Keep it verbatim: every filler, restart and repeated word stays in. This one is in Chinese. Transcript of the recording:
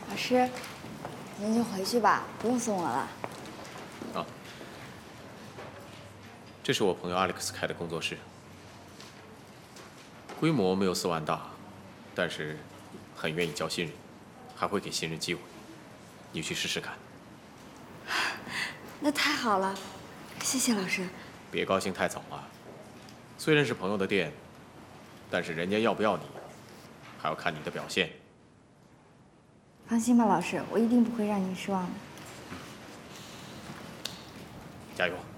老师，您就回去吧，不用送我了。 啊，这是我朋友 Alex 开的工作室，规模没有四万大，但是很愿意教新人，还会给新人机会。你去试试看。 那太好了，谢谢老师。 别高兴太早啊，虽然是朋友的店，但是人家要不要你，还要看你的表现。 放心吧，老师，我一定不会让您失望的。 加油！